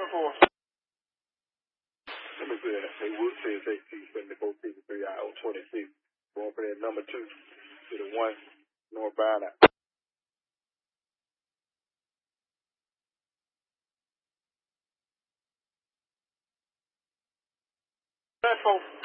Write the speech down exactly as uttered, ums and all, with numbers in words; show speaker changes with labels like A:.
A: for?
B: Let me see that. They would say it's eighteen seventy-four fifty-three I O twenty-six. Going for that number two to the one northbound.
A: That for?